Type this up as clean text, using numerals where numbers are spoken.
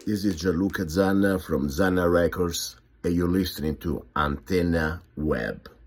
This is Gianluca Zanna from Zanna Records, and you're listening to Antenna Web.